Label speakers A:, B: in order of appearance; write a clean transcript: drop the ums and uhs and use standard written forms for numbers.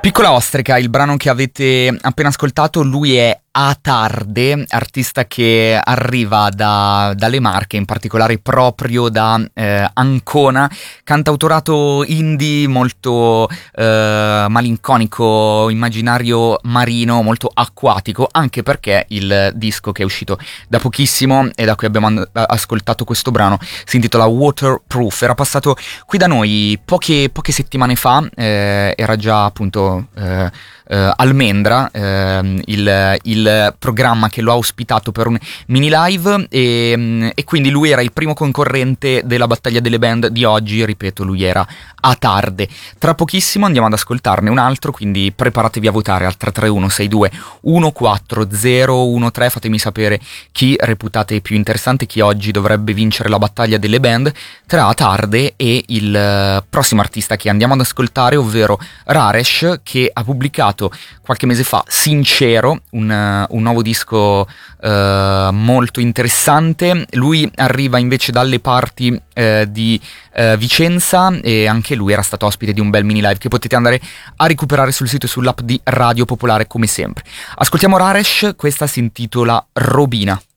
A: Piccola Ostrica, il brano che avete appena ascoltato, lui è Atarde, artista che arriva dalle Marche, in particolare proprio da Ancona, cantautorato indie molto malinconico, immaginario marino, molto acquatico, anche perché il disco che è uscito da pochissimo e da cui abbiamo ascoltato questo brano si intitola Waterproof. Era passato qui da noi poche settimane fa, era già appunto Almendra, il programma che lo ha ospitato per un mini live e quindi lui era il primo concorrente della battaglia delle band di oggi. Ripeto, lui era Atarde. Tra pochissimo andiamo ad ascoltarne un altro, quindi preparatevi a votare al 331 62 14013. Fatemi sapere chi reputate più interessante, chi oggi dovrebbe vincere la battaglia delle band tra Atarde e il prossimo artista che andiamo ad ascoltare, ovvero Raresh, che ha pubblicato qualche mese fa Sincero, un nuovo disco molto interessante. Lui arriva invece dalle parti di Vicenza e anche lui era stato ospite di un bel mini live che potete andare a recuperare sul sito e sull'app di Radio Popolare come sempre. Ascoltiamo Raresh, questa si intitola Robina.